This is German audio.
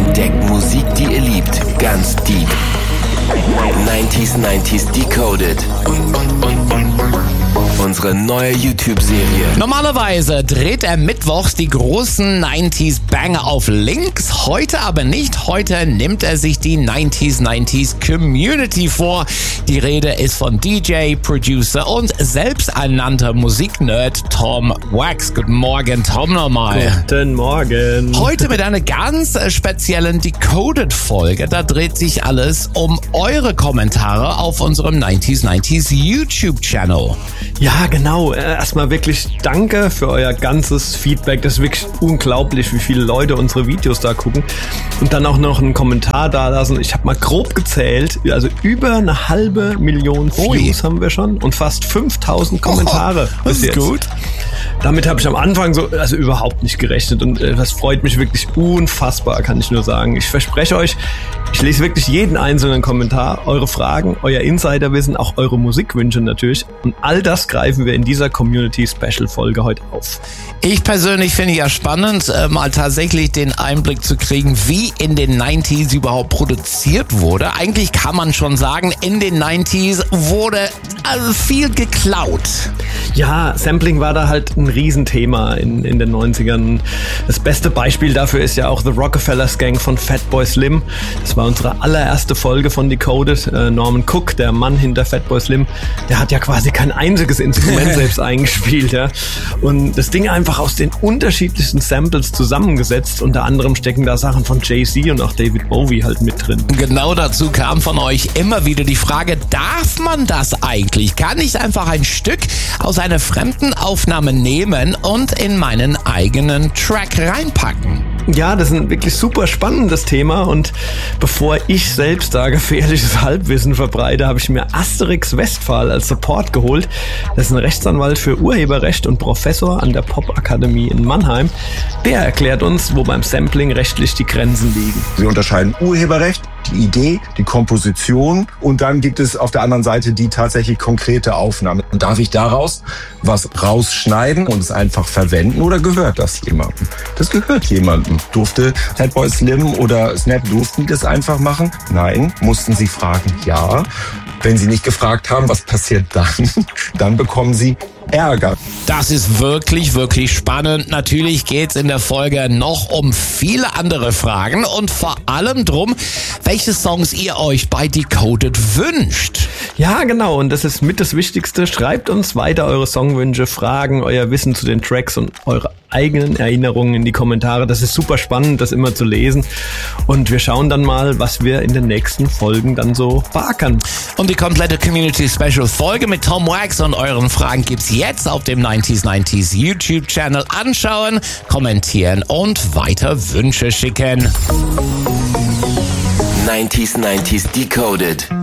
Entdeckt Musik, die ihr liebt, ganz deep. 90s Decoded. Unsere neue YouTube-Serie. Normalerweise dreht er mittwochs die großen 90s Banger auf Links. Heute aber nicht. Heute nimmt er sich die 90s Community vor. Die Rede ist von DJ, Producer und selbsternannter Musiknerd Tom Wax. Guten Morgen, Tom, nochmal. Guten Morgen. Heute mit einer ganz speziellen Decoded-Folge. Da dreht sich alles um eure Kommentare auf unserem 90s YouTube-Channel. Ja, genau. Erstmal wirklich danke für euer ganzes Feedback. Das ist wirklich unglaublich, wie viele Leute unsere Videos da gucken. Und dann auch noch einen Kommentar da lassen. Ich habe mal grob gezählt, also über 500.000 Views haben wir schon und fast 5.000 Kommentare. Das ist gut. Damit habe ich am Anfang überhaupt nicht gerechnet und das freut mich wirklich unfassbar, kann ich nur sagen. Ich verspreche euch, ich lese wirklich jeden einzelnen Kommentar, eure Fragen, euer Insiderwissen, auch eure Musikwünsche natürlich und all das greifen wir in dieser Community-Special-Folge heute auf. Ich persönlich finde ja spannend, mal tatsächlich den Einblick zu kriegen, wie in den 90s überhaupt produziert wurde. Eigentlich kann man schon sagen, in den 90s wurde also viel geklaut. Ja, Sampling war da halt ein Riesenthema in den 90ern. Das beste Beispiel dafür ist ja auch The Rockefellers Gang von Fatboy Slim. Das war unsere allererste Folge von Decoded. Norman Cook, der Mann hinter Fatboy Slim, der hat ja quasi kein einziges Instrument selbst eingespielt. Ja. Und das Ding einfach aus den unterschiedlichsten Samples zusammengesetzt. Unter anderem stecken da Sachen von Jay-Z und auch David Bowie halt mit drin. Genau dazu kam von euch immer wieder die Frage, darf man das eigentlich? Kann ich einfach ein Stück aus einer fremden Aufnahme nehmen und in meinen eigenen Track reinpacken? Ja, das ist ein wirklich super spannendes Thema und bevor ich selbst da gefährliches Halbwissen verbreite, habe ich mir Asterix Westphal als Support geholt. Das ist ein Rechtsanwalt für Urheberrecht und Professor an der Popakademie in Mannheim. Der erklärt uns, wo beim Sampling rechtlich die Grenzen liegen. Wir unterscheiden Urheberrecht, die Idee, die Komposition und dann gibt es auf der anderen Seite die tatsächlich konkrete Aufnahme. Darf ich daraus was rausschneiden und es einfach verwenden oder gehört das jemandem? Das gehört jemandem. Durfte Fatboy Slim oder Snap, durften die das einfach machen? Nein. Mussten sie fragen? Ja. Wenn sie nicht gefragt haben, was passiert dann? Dann bekommen sie Ärger. Das ist wirklich, wirklich spannend. Natürlich geht's in der Folge noch um viele andere Fragen und vor allem drum, welche Songs ihr euch bei Decoded wünscht. Ja, genau. Und das ist mit das Wichtigste. Schreibt uns weiter eure Songwünsche, Fragen, euer Wissen zu den Tracks und eure eigenen Erinnerungen in die Kommentare. Das ist super spannend, das immer zu lesen. Und wir schauen dann mal, was wir in den nächsten Folgen dann so beackern. Und die komplette Community Special Folge mit Tom Wax und euren Fragen gibt's jetzt auf dem 90s YouTube Channel. Anschauen, kommentieren und weiter Wünsche schicken. 90s Decoded.